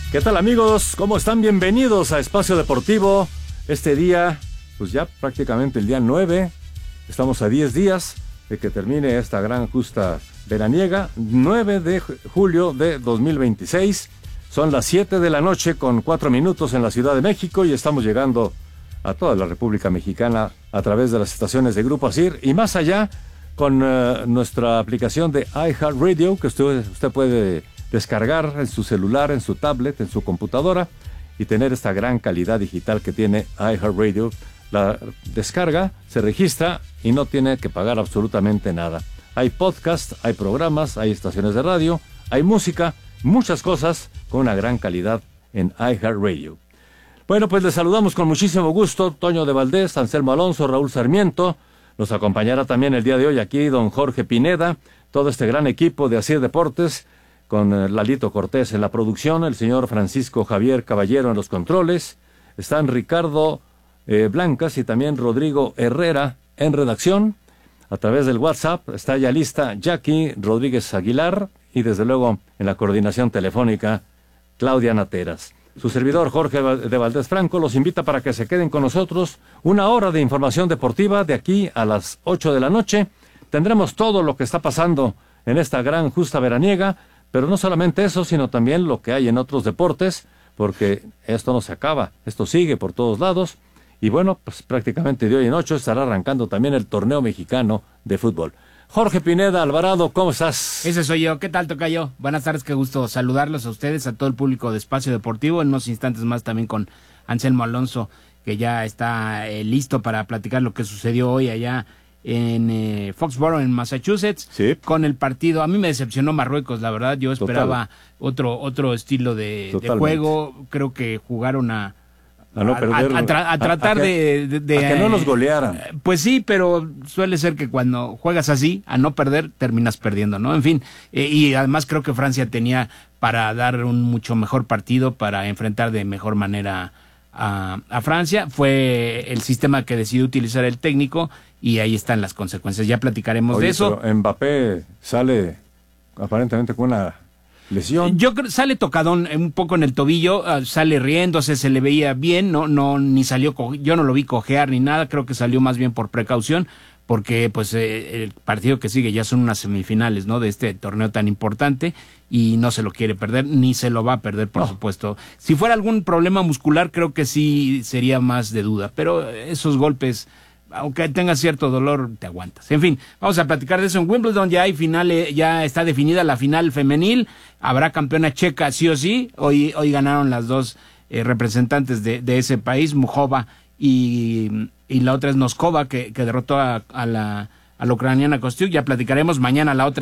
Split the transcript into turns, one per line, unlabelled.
¿Qué tal, amigos? ¿Cómo están? Bienvenidos a Espacio Deportivo. Este día, pues ya prácticamente el día 9. Estamos a 10 días de que termine esta gran justa veraniega. 9 de julio de 2026. Son las 7 de la noche con 4 minutos en la Ciudad de México y estamos llegando a toda la República Mexicana a través de las estaciones de Grupo ASIR y más allá con nuestra aplicación de iHeartRadio que usted puede descargar en su celular, en su tablet, en su computadora y tener esta gran calidad digital que tiene iHeartRadio. La descarga, se registra y no tiene que pagar absolutamente nada. Hay podcast, hay programas, hay estaciones de radio, hay música, muchas cosas con una gran calidad en iHeartRadio. Bueno, pues les saludamos con muchísimo gusto, Toño de Valdés, Anselmo Alonso, Raúl Sarmiento. Nos acompañará también el día de hoy aquí don Jorge Pineda, todo este gran equipo de ASIR Deportes, con Lalito Cortés en la producción, el señor Francisco Javier Caballero en los controles, están Ricardo Blancas y también Rodrigo Herrera en redacción. A través del WhatsApp está ya lista Jackie Rodríguez Aguilar y desde luego en la coordinación telefónica Claudia Nateras. Su servidor Jorge de Valdés Franco los invita para que se queden con nosotros una hora de información deportiva de aquí a las 8 de la noche. Tendremos todo lo que está pasando en esta gran justa veraniega, pero no solamente eso, sino también lo que hay en otros deportes, porque esto no se acaba, esto sigue por todos lados. Y bueno, pues prácticamente de hoy en 8 estará arrancando también el torneo mexicano de fútbol. Jorge Pineda Alvarado, ¿cómo estás?
Ese soy yo. ¿Qué tal, tocayo? Buenas tardes, qué gusto saludarlos a ustedes, a todo el público de Espacio Deportivo. En unos instantes más también con Anselmo Alonso, que ya está listo para platicar lo que sucedió hoy allá en Foxborough, en Massachusetts, sí, con el partido. A mí me decepcionó Marruecos, la verdad. Yo esperaba otro estilo de juego. Creo que jugaron a tratar de
que no nos golearan.
Pues sí, pero suele ser que cuando juegas así, a no perder, terminas perdiendo, ¿no? En fin, y además creo que Francia tenía para dar un mucho mejor partido, para enfrentar de mejor manera a Francia. Fue el sistema que decidió utilizar el técnico y ahí están las consecuencias. Ya platicaremos de eso.
Pero Mbappé sale aparentemente con una lesión.
Yo creo sale tocadón un poco en el tobillo, sale riéndose, se le veía bien, ni salió, yo no lo vi cojear ni nada, creo que salió más bien por precaución, porque pues el partido que sigue ya son unas semifinales, ¿no? De este torneo tan importante y no se lo quiere perder, ni se lo va a perder, por supuesto. Si fuera algún problema muscular, creo que sí sería más de duda, pero esos golpes, aunque tengas cierto dolor, te aguantas. En fin, vamos a platicar de eso. En Wimbledon ya hay finales, ya está definida la final femenil. Habrá campeona checa sí o sí. Hoy ganaron las dos representantes de ese país, Muchova y la otra es Noskova, que derrotó a la ucraniana Kostyuk. Ya platicaremos mañana la otra.